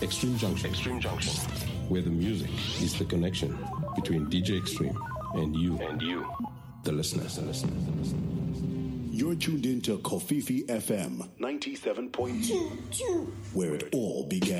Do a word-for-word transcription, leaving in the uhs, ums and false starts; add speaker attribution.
Speaker 1: Extreme Junction.
Speaker 2: Extreme Junction.
Speaker 1: Where the music is the connection between D J Extreme and you.
Speaker 2: And you.
Speaker 1: The listener. The listener. The listener.
Speaker 3: You're tuned into Kofifi F M ninety-seven point two, where it all began.